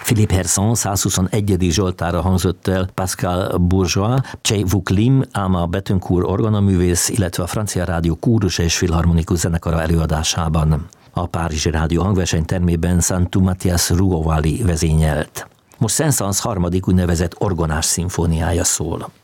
Philippe Herson 121. Zsoltára hangzott el Pascal Bourgeois, Chay Vuklim, Alma Bettencourt orgonaművész, illetve a Francia Rádió kórus és filharmonikus zenekara előadásában. A Párizsi Rádió hangversenytermében Santu Matthias Rouhowali vezényelt. Most Saint-Saëns harmadik úgynevezett orgonás szimfóniája szól.